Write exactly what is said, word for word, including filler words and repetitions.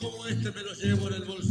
como este me lo llevo en el bolsillo.